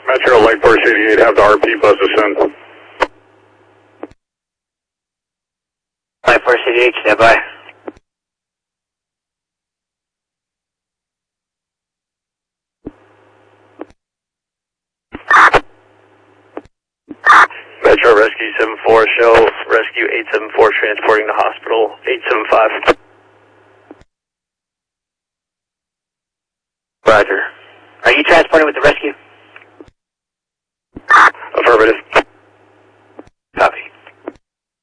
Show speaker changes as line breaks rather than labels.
Metro Lake Force 88, have the RP bus ascend.
Lake Force 88, stand by. Metro Rescue 74, show Rescue 874 transporting to hospital 875. Roger. Are you transporting with the rescue? Affirmative.